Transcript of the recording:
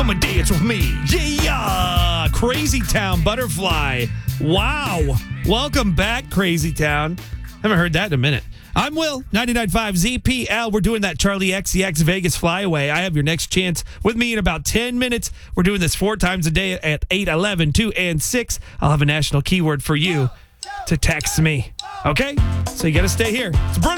Come and dance with me. Yeah. Crazy Town Butterfly. Wow. Welcome back, Crazy Town. Haven't heard that in a minute. I'm Will, 99.5 ZPL. We're doing that Charlie XCX Vegas flyaway. I have your next chance with me in about 10 minutes. We're doing this 4 times a day at 8, 11, 2, and 6. I'll have a national keyword for you to text me. Okay? So you got to stay here. It's Bruno